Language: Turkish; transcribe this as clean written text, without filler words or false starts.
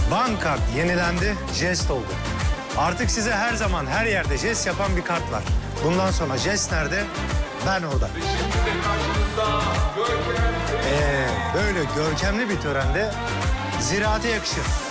Bank kart yenilendi, jest oldu. Artık size her zaman her yerde jest yapan bir kart var. Bundan sonra jest nerede? Ben orada. Böyle görkemli bir törende ziraate yakışır.